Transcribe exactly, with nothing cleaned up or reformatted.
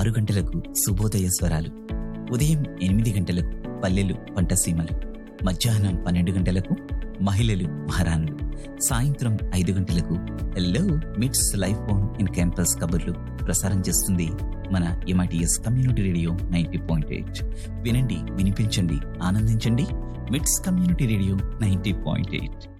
ఆరు గంటలకు శుభోదయ స్వరాలు, ఉదయం ఎనిమిది గంటలకు పల్లెలు పంటసీమలు, మధ్యాహ్నం పన్నెండు గంటలకు మహిళలు మహారాణులు, సాయంత్రం ఐదు గంటలకు హెల్లో మిట్స్ లైఫ్ ఫోన్ ఇన్ క్యాంపస్ కబుర్లు ప్రసారం చేస్తుంది మన MITS community radio ninety point eight. వినండి, వినిపించండి, ఆనందించండి. మిట్స్ community radio ninety point eight.